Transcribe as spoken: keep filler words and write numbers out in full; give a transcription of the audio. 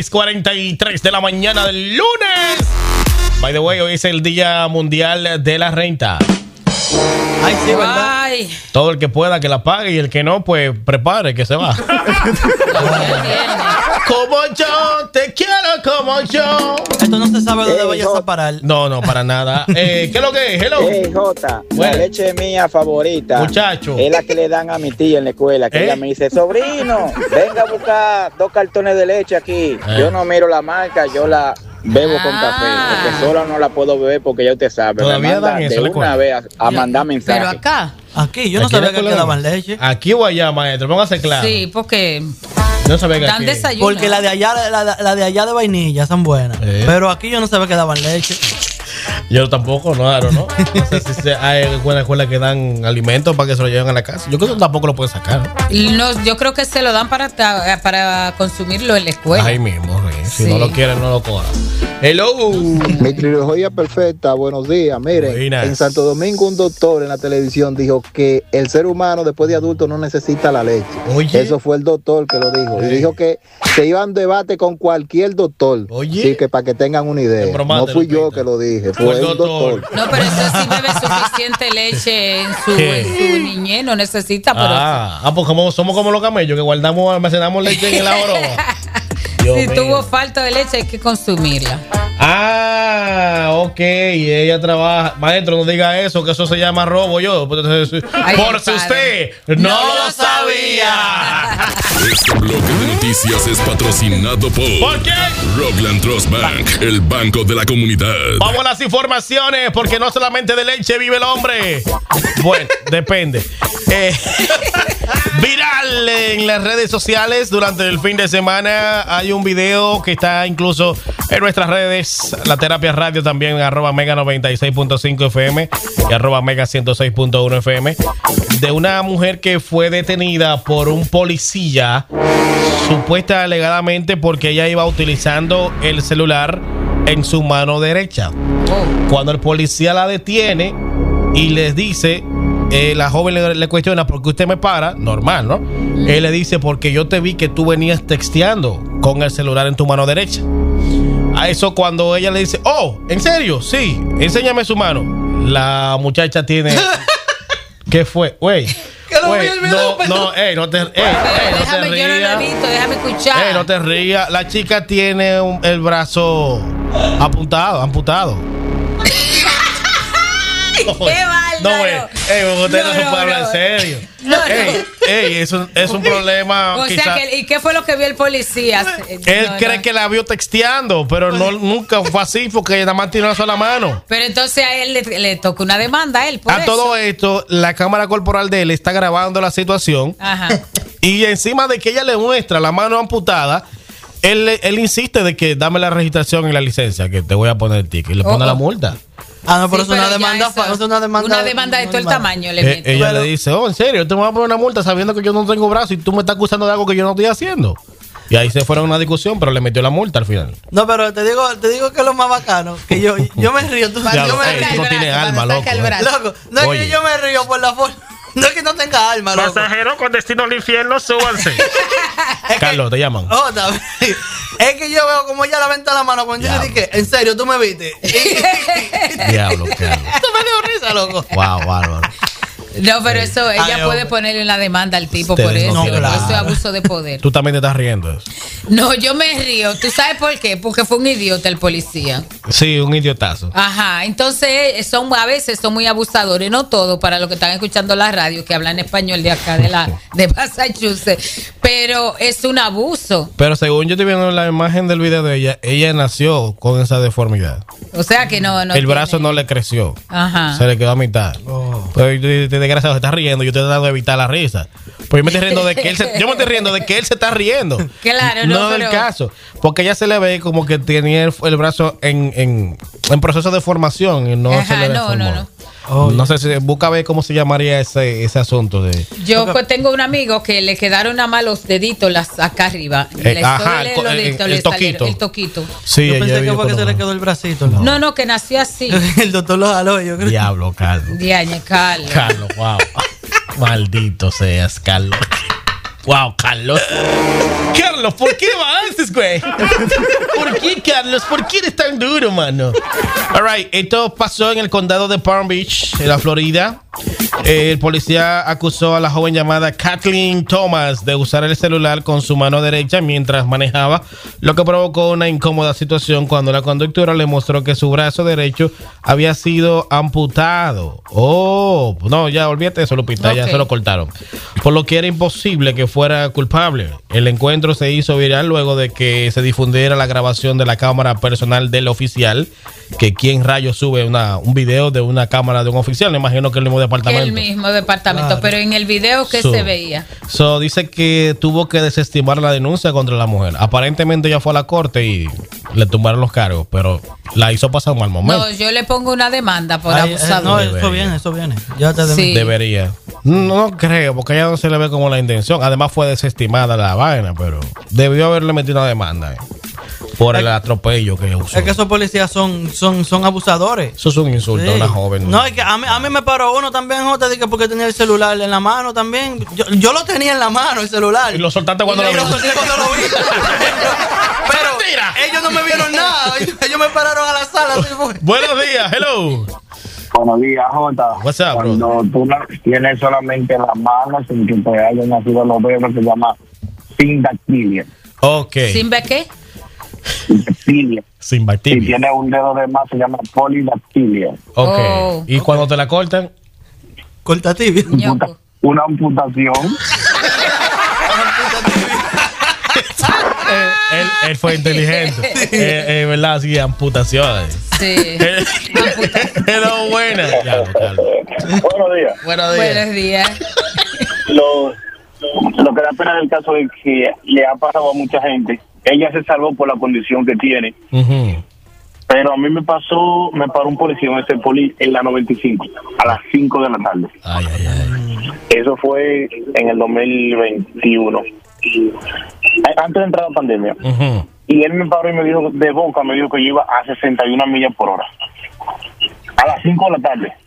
seis cuarenta y tres de la mañana del lunes. By the way, hoy es el Día Mundial de la Renta. Ay, sí, ¿verdad? Ay. Todo el que pueda que la pague y el que no, pues prepare que se va. Como yo, te quiero como yo. Esto no se sabe dónde Ey, vayas Jota. a parar. No, no, para nada. Eh, ¿Qué es lo que es? Hello. Hey, Jota, Bueno. la leche mía favorita Muchacho. es la que le dan a mi tía en la escuela, que ¿Eh? ella me dice, sobrino, venga a buscar dos cartones de leche aquí. Eh. Yo no miro la marca, yo la bebo con Ah. café, porque sola no la puedo beber porque ya usted sabe. Todavía me manda dan eso de en la una escuela. vez a, a mandar mensajes. Pero acá. Aquí, yo no Aquí en la sabía que escuela daban no. leche. Aquí o allá, maestro. Póngase claro. Sí, porque No sabía que dan aquí. desayuno. Porque la de allá, la, la de allá de vainilla son buenas. Eh. Pero aquí yo no sabía que daban leche. Yo tampoco, no, claro, ¿no? No sé si se- hay alguna escuela que dan alimentos para que se lo lleven a la casa. Yo creo que tampoco lo pueden sacar. No, yo creo que se lo dan para, para consumirlo en la escuela. Ahí mismo, sí. Si Sí. no lo quieren, no lo cojan. Hello. Mi trilogía perfecta, buenos días. Miren, Buenas. en Santo Domingo un doctor en la televisión dijo que el ser humano después de adulto no necesita la leche. Oye. Eso fue el doctor que lo dijo. Y Ey. dijo que se iba a un debate con cualquier doctor. Oye. Sí, que para que tengan una idea. En bromante, No fui yo Lupita. que lo dije, Fue fue el el doctor. doctor. No, pero eso sí bebe suficiente leche en su, ¿Qué? en su niñez, no necesita, pero Ah, ah, pues como, somos como los camellos que guardamos, almacenamos leche en la oroba. Dios si mío. tuvo falta de leche hay que consumirla. Ah, ok. Ella trabaja. Maestro, no diga eso, que eso se llama robo. Yo, por Ay, si padre. usted no, lo sabía. Este bloque de noticias es patrocinado por ¿Por qué? Rockland Trust Bank, el banco de la comunidad. Vamos a las informaciones, porque no solamente de leche vive el hombre. Bueno, depende. Eh, viral en las redes sociales durante el fin de semana. Hay un video que está incluso en nuestras redes. La Terapia Radio también, arroba Mega noventa y seis punto cinco F M y arroba Mega ciento seis punto uno F M. De una mujer que fue detenida por un policía, supuesta alegadamente porque ella iba utilizando el celular en su mano derecha. Oh. Cuando el policía la detiene y les dice, eh, la joven le, le cuestiona por qué usted me para, normal, ¿no? Él le dice, porque yo te vi que tú venías texteando con el celular en tu mano derecha. A eso cuando ella le dice, oh, ¿en serio? Sí, enséñame su mano. La muchacha tiene... ¿Qué fue? Güey. Que lo Güey, vi el video, no, pero- no, ey, no te, ey, Pero ey, no te déjame, yo no lo he rías. visto, déjame escuchar. Ey, no te rías. La chica tiene un- el brazo apuntado, amputado. ¡Qué bárbaro! No, güey. Ey, usted no, No, se no, puede hablar no. en serio. No, no. Ey, ey, es un, es un problema. O quizá- sea, que, ¿y qué fue lo que vio el policía? él No, cree no. que la vio texteando, pero no, nunca fue así porque nada más tiene una sola mano. Pero entonces a él le, le toca una demanda a él por A eso. todo esto, la cámara corporal de él está grabando la situación. Ajá. Y encima de que ella le muestra la mano amputada, él, él insiste de que dame la registración y la licencia, que te voy a poner el ticket. Y le pone Oh, la oh. multa. Ah, no, pero Sí, es una ya demanda. eso- fa- es una demanda. Una demanda de todo el tamaño le Eh, mete. ella Pero- le dice, oh, en serio, te voy a poner una multa sabiendo que yo no tengo brazo y tú me estás acusando de algo que yo no estoy haciendo. Y ahí se fueron a una discusión, pero le metió la multa al final. No, pero te digo, te digo que es lo más bacano. Que yo, yo me río. Tú, Ya yo lo me sé, río. tú no el tienes brazo, alma, cuando loco. saca el eh. brazo. Loco, no es Oye. que yo me río por la forma. No es que no tenga alma, loco. Pasajero con destino al infierno, súbanse. Carlos, te llaman. Otra vez. Es que yo veo como ella levanta la mano cuando yo le dije, en serio, tú me viste. Y- Diablo, Carlos. Esto me dio risa, loco. Wow, bárbaro. No, pero eso, ella Ay, puede hombre. ponerle una demanda al tipo Ustedes por eso. no Eso tienen es nada. abuso de poder. Tú también te estás riendo de eso. No, yo me río. ¿Tú sabes por qué? Porque fue un idiota el policía. Sí, un idiotazo. Ajá, entonces son a veces son muy abusadores, no todo para los que están escuchando la radio que hablan español de acá de la de Massachusetts, pero es un abuso. Pero según yo estoy viendo la imagen del video de ella, ella nació con esa deformidad. O sea que no, no el brazo tiene- no le creció. Ajá. Se le quedó a mitad. Pero yo estoy desgraciado, se está riendo. Yo estoy tratando de evitar la risa. Pues yo me estoy riendo de que él se, yo me estoy riendo de que él se está riendo. Claro, no, No del pero- caso. Porque ella se le ve como que tenía el, el brazo en, en, en proceso de formación y no Ajá, se le no, deformó. no, no. Oh, No sé si busca ver cómo se llamaría ese, ese asunto de. Yo pues, tengo un amigo que le quedaron nada más los deditos las, acá arriba. Eh, Le- ajá, solo le- el co- los el- deditos el le salieron, toquito. el toquito. Sí, yo ella pensé que vive fue que con se le uno. quedó el bracito. No, no, que nació así. El doctor lo jaló, yo creo. Diablo, Carlos. Diañe, Carlos. Carlos, wow. Maldito seas, Carlos. Wow, Carlos. Carlos, ¿por qué lo haces, güey? ¿Por qué, Carlos? ¿Por qué eres tan duro, mano? All right, esto pasó en el condado de Palm Beach, en la Florida. El policía acusó a la joven llamada Kathleen Thomas de usar el celular con su mano derecha mientras manejaba, lo que provocó una incómoda situación cuando la conductora le mostró que su brazo derecho había sido amputado. Oh, no, ya olvídate de eso, Lupita, okay. Ya se lo cortaron. Por lo que era imposible que fuera culpable. El encuentro se hizo viral luego de que se difundiera la grabación de la cámara personal del oficial. Que quién rayos sube una, un video de una cámara de un oficial. Me imagino que el mismo departamento. El mismo departamento, claro. Pero en el video, ¿qué so, se veía? So, dice que tuvo que desestimar la denuncia contra la mujer. Aparentemente ya fue a la corte y le tumbaron los cargos, pero la hizo pasar un mal momento. No, yo le pongo una demanda por Ay, abusador. Eh, no, Debería. eso viene, eso viene. Ya te sí. Debería. No, no creo, porque ella no se le ve como la intención. Además fue desestimada la vaina, pero debió haberle metido una demanda. Eh. Por el atropello que usó. Es que esos policías son, son, son abusadores. Eso es un insulto sí. a una joven. No, es que a mí, a mí me paró uno también, Jota, dije porque tenía el celular en la mano también. Yo, yo lo tenía en la mano, el celular. Y lo soltaste cuando, y lo, lo solté cuando lo vi. Pero ellos no me vieron nada. Ellos me pararon a la sala. Buenos días, hello. Buenos días, Jota. What's up, bro? Cuando tú la tienes solamente en las manos sin que te hayan nacido los dedos, se llama sindactilia. Ok. ¿Sin ver qué? Dactilia. Sin bacteria. Si tiene un dedo de más se llama polidactilia. Ok. Oh, ¿Y okay. cuando te la cortan? Corta tibia. Amputa- una amputación. eh, él, él fue inteligente. eh, eh, ¿Verdad? Sí, amputaciones. Sí. Pero buena. Claro, claro. Buenos días. Buenos días. Buenos días. Lo, lo que da pena del caso es que le ha pasado a mucha gente. Ella se salvó por la condición que tiene. Uh-huh. Pero a mí me pasó, me paró un policía en ese poli en la noventa y cinco, a las cinco de la tarde. Ay, ay, ay. Eso fue en el dos mil veintiuno, antes de entrar la pandemia. Uh-huh. Y él me paró y me dijo, de boca, me dijo que yo iba a sesenta y una millas por hora. A las cinco de la tarde.